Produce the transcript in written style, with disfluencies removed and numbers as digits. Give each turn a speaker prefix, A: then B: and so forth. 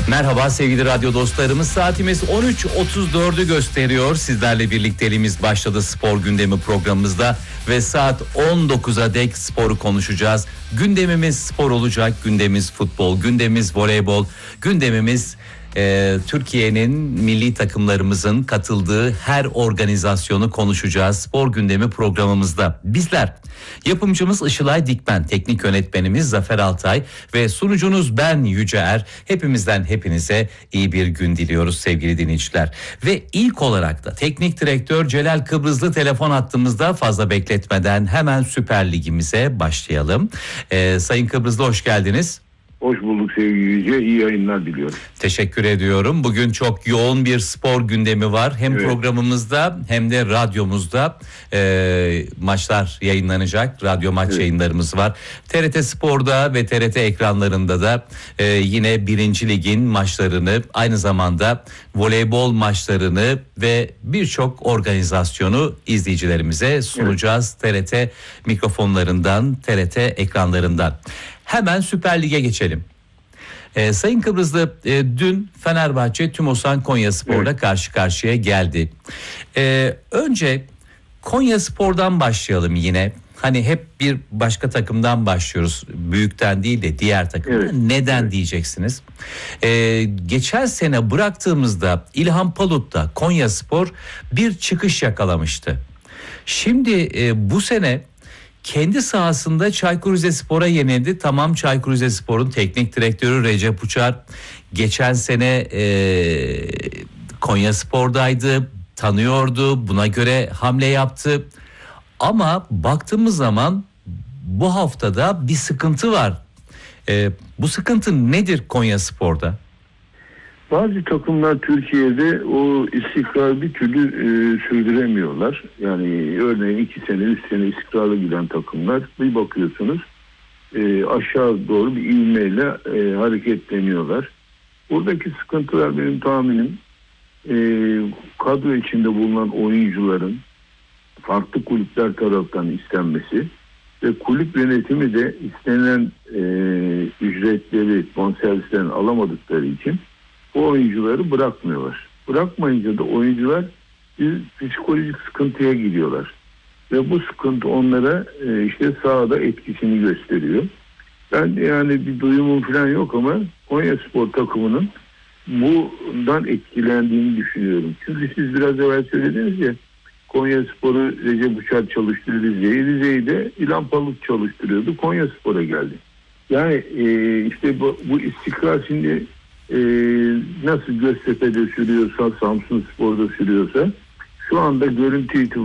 A: Merhaba sevgili radyo dostlarımız, saatimiz 13.34'ü gösteriyor. Sizlerle birlikteliğimiz başladı spor gündemi programımızda ve saat 19'a dek sporu konuşacağız. Gündemimiz spor olacak, gündemimiz futbol, gündemimiz voleybol, gündemimiz Türkiye'nin milli takımlarımızın katıldığı her organizasyonu konuşacağız spor gündemi programımızda. Bizler yapımcımız Işılay Dikmen, teknik yönetmenimiz Zafer Altay ve sunucunuz ben Yüce Er. Hepimizden hepinize iyi bir gün diliyoruz sevgili dinleyiciler. Ve ilk olarak da teknik direktör Celal Kıbrıslı telefon hattımızda, fazla bekletmeden hemen Süper Ligimize başlayalım. Sayın Kıbrıslı, hoş geldiniz.
B: Hoş bulduk sevgili Yüce. İyi yayınlar diliyorum.
A: Teşekkür ediyorum. Bugün çok yoğun bir spor gündemi var. Hem programımızda hem de radyomuzda maçlar yayınlanacak. Radyo maç yayınlarımız var. TRT Spor'da ve TRT ekranlarında da yine 1. Lig'in maçlarını, aynı zamanda voleybol maçlarını ve birçok organizasyonu izleyicilerimize sunacağız. TRT mikrofonlarından, TRT ekranlarından. Hemen Süper Lig'e geçelim. Sayın Kıbrıslı, dün Fenerbahçe Tümosan Konyaspor'la karşı karşıya geldi. Önce Konyaspor'dan başlayalım yine. Hani hep bir başka takımdan başlıyoruz. Büyükten değil de diğer takımdan. Neden diyeceksiniz? Geçen sene bıraktığımızda İlhan Palut'ta Konyaspor bir çıkış yakalamıştı. Şimdi bu sene kendi sahasında Çaykur Rizespor'a yenildi. Tamam, Çaykur Rizespor'un teknik direktörü Recep Uçar geçen sene Konyaspor'daydı, tanıyordu, buna göre hamle yaptı. Ama baktığımız zaman bu haftada bir sıkıntı var. Bu sıkıntı nedir Konyaspor'da?
B: Bazı takımlar Türkiye'de o istikrarı bir türlü sürdüremiyorlar. Yani örneğin 2 sene 3 sene istikrarlı giden takımlar, bir bakıyorsunuz aşağı doğru bir ivmeyle hareketleniyorlar. Buradaki sıkıntılar benim tahminim kadro içinde bulunan oyuncuların farklı kulüpler tarafından istenmesi ve kulüp yönetimi de istenen ücretleri, bonservislerini alamadıkları için o oyuncuları bırakmıyorlar. Bırakmayınca da oyuncular bir psikolojik sıkıntıya giriyorlar. Ve bu sıkıntı onlara işte sahada etkisini gösteriyor. Ben yani bir duyumum falan yok ama Konyaspor takımının bundan etkilendiğini düşünüyorum. Çünkü siz biraz evvel söylediniz ya, Konyaspor'u Recep Uçar çalıştırdı Rize'yi. Rize'yi de İlhan Palut çalıştırıyordu. Konyaspor'a geldi. Yani işte bu istikrar şimdi nasıl Göztepe'de sürüyorsa, Samsunspor'da sürüyorsa şu anda görüntü itibariyle